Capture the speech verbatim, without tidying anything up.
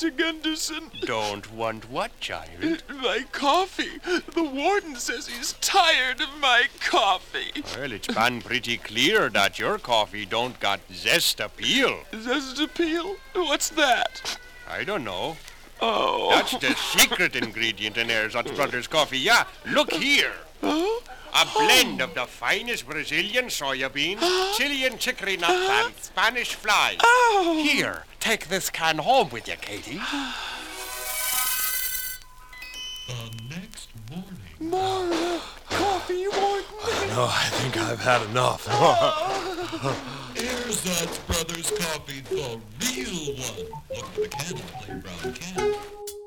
Mister Gunderson. Don't want what, child? My coffee. The warden says he's tired of my coffee. Well, it's been pretty clear that your coffee don't got zest appeal. Zest appeal? What's that? I don't know. Oh. That's the secret ingredient in Erzatz Brothers coffee. Yeah, look here. Oh? A blend of the finest Brazilian soya beans, Chilean chicory nuts, and Spanish flies. Oh. Here, take this can home with you, Katie. The next morning. More uh, coffee, warden. No, I think I've had enough. Erzatz Brothers coffee, the real one. Look at the can, the plain brown can.